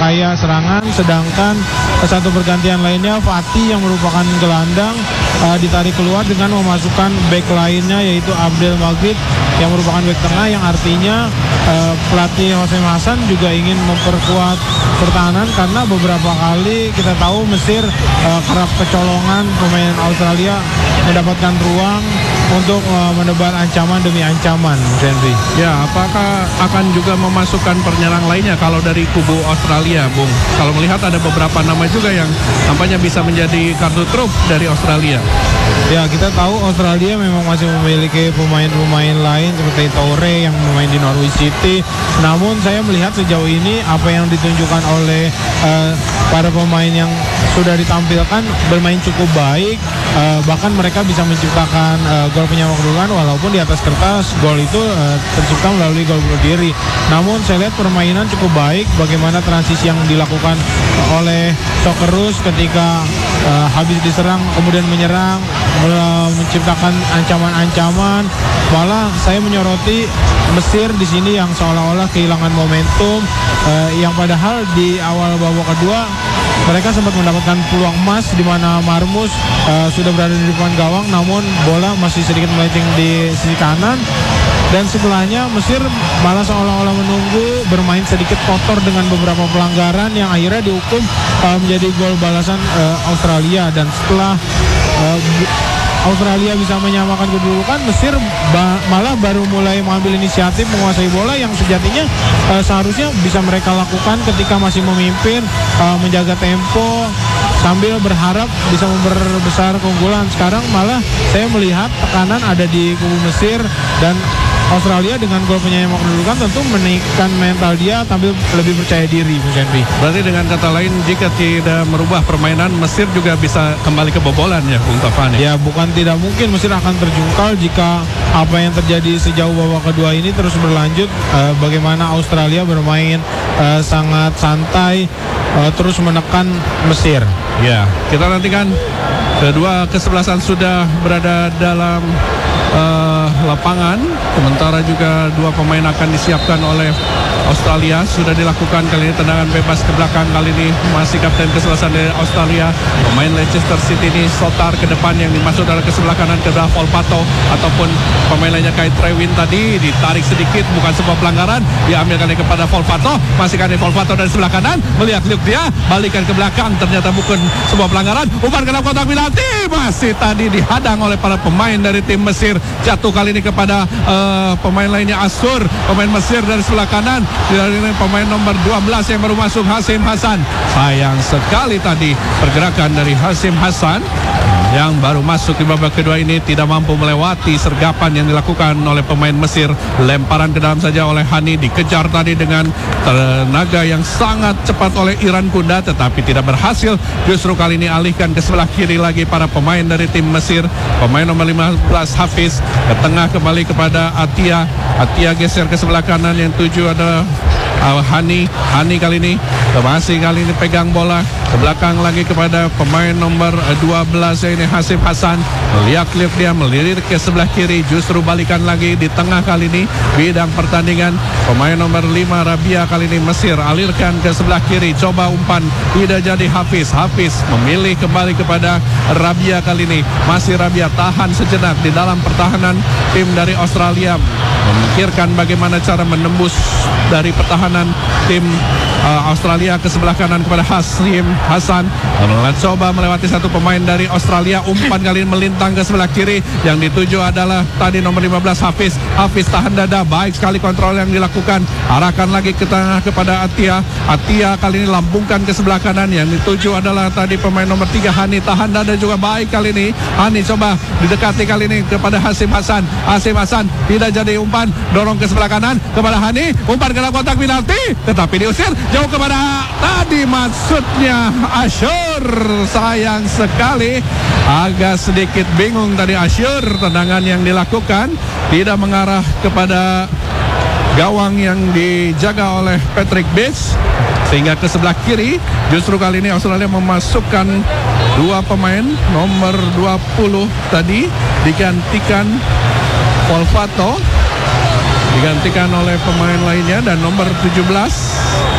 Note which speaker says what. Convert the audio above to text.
Speaker 1: kaya serangan, sedangkan satu pergantian lainnya Fatih yang merupakan gelandang ditarik keluar dengan memasukkan back lainnya yaitu Abdel Maghrib yang merupakan back tengah, yang artinya pelatih Hossein Hassan juga ingin memperkuat pertahanan karena beberapa kali kita tahu Mesir kerap kecolongan pemain Australia mendapatkan ruang untuk menebar ancaman demi ancaman, Henry.
Speaker 2: Ya, apakah akan juga memasukkan penyerang lainnya kalau dari kubu Australia, Bung? Kalau melihat ada beberapa nama juga yang tampaknya bisa menjadi kartu truf dari Australia.
Speaker 1: Ya, kita tahu Australia memang masih memiliki pemain-pemain lain seperti Toure yang bermain di Norwich City. Namun saya melihat sejauh ini apa yang ditunjukkan oleh para pemain yang sudah ditampilkan bermain cukup baik. Bahkan mereka bisa menciptakan gol penyama kedudukan walaupun di atas kertas gol itu tercipta melalui gol bunuh diri. Namun saya lihat permainan cukup baik, bagaimana transisi yang dilakukan oleh Socceroos ketika habis diserang kemudian menyerang, menciptakan ancaman-ancaman. Malah saya menyoroti Mesir di sini yang seolah-olah kehilangan momentum, yang padahal di awal babak kedua mereka sempat mendapatkan peluang emas di mana Marmus sudah berada di depan gawang, namun bola masih sedikit melenceng di sisi kanan. Dan sebelahnya Mesir malah seolah-olah menunggu, bermain sedikit kotor dengan beberapa pelanggaran yang akhirnya dihukum menjadi gol balasan Australia. Dan setelah Australia bisa menyamakan kedudukan, Mesir malah baru mulai mengambil inisiatif menguasai bola yang sejatinya seharusnya bisa mereka lakukan ketika masih memimpin, menjaga tempo sambil berharap bisa memperbesar keunggulan. Sekarang malah saya melihat tekanan ada di kubu Mesir, dan Australia dengan gol penyayang kedudukan tentu menaikkan mental dia tampil lebih percaya diri, Bung Henry.
Speaker 2: Berarti dengan kata lain, jika tidak merubah permainan, Mesir juga bisa kembali kebobolan ya, Bung Tafani?
Speaker 1: Ya, bukan tidak mungkin Mesir akan terjungkal jika apa yang terjadi sejauh babak kedua ini terus berlanjut. Bagaimana Australia bermain sangat santai, terus menekan Mesir.
Speaker 2: Ya, kita nantikan kedua kesebelasan sudah berada dalam lapangan. Sementara juga dua pemain akan disiapkan oleh Australia. Sudah dilakukan kali ini tendangan bebas ke belakang. Kali ini masih kapten kesebelasan dari Australia, pemain Leicester City ini Sotar ke depan yang dimasuk dalam ke sebelah kanan ke belah Volpato, ataupun pemain lainnya Kai Trewin tadi ditarik sedikit, bukan sebuah pelanggaran, diambil kali kepada Volpato, masih kali Volpato dari sebelah kanan, melihat liuk dia, balikan ke belakang, ternyata bukan sebuah pelanggaran, umpan ke dalam kotak penalti, masih tadi dihadang oleh para pemain dari tim Mesir. Jatuh kali ini kepada pemain lainnya Asur, pemain Mesir dari sebelah kanan. Dari pemain nomor 12 yang baru masuk, Hashim Hassan. Sayang sekali tadi pergerakan dari Hashim Hassan yang baru masuk di babak kedua ini tidak mampu melewati sergapan yang dilakukan oleh pemain Mesir. Lemparan ke dalam saja oleh Hani, dikejar tadi dengan tenaga yang sangat cepat oleh Iran Kunda, tetapi tidak berhasil. Justru kali ini alihkan ke sebelah kiri lagi para pemain dari tim Mesir. Pemain nomor 15 Hafiz ke tengah kembali kepada Atia. Atia geser ke sebelah kanan, yang tuju adalah Hani kali ini masih kali ini pegang bola ke belakang lagi kepada pemain nomor 12 ini Hashim Hassan. Lihat dia melirik ke sebelah kiri, justru balikan lagi di tengah kali ini bidang pertandingan. Pemain nomor 5 Rabia kali ini Mesir alirkan ke sebelah kiri, coba umpan tidak jadi. Hafiz memilih kembali kepada Rabia kali ini, masih Rabia tahan sejenak di dalam pertahanan tim dari Australia, memikirkan bagaimana cara menembus dari pertahanan tim Australia ke sebelah kanan kepada Hashim Hassan. Coba melewati satu pemain dari Australia, umpan kali ini melintang ke sebelah kiri, yang dituju adalah tadi nomor 15 Hafiz tahan dada, baik sekali kontrol yang dilakukan, arahkan lagi ke tengah kepada Atia kali ini lambungkan ke sebelah kanan, yang dituju adalah tadi pemain nomor 3 Hani, tahan dada juga baik kali ini. Hani coba didekati kali ini kepada Hashim Hassan tidak jadi, umpan dorong ke sebelah kanan kepada Hani, umpan ke dalam kotak penalti tetapi diusir jauh kepada tadi maksudnya Asyur. Sayang sekali, agak sedikit bingung tadi Asyur, tendangan yang dilakukan tidak mengarah kepada gawang yang dijaga oleh Patrick Bates, sehingga ke sebelah kiri. Justru kali ini Australia memasukkan dua pemain, nomor 20 tadi digantikan Volpato, digantikan oleh pemain lainnya, dan nomor 17